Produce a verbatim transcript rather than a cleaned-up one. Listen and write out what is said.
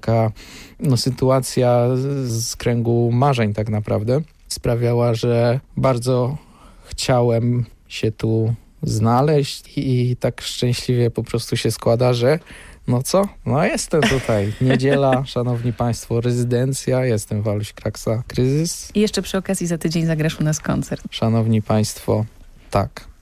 taka no, sytuacja z kręgu marzeń tak naprawdę sprawiała, że bardzo chciałem się tu znaleźć i tak szczęśliwie po prostu się składa, że no co? No jestem tutaj. Niedziela, szanowni państwo, rezydencja, jestem Waluś Kraksa Kryzys. I jeszcze przy okazji za tydzień zagrasz u nas koncert. Szanowni państwo, tak.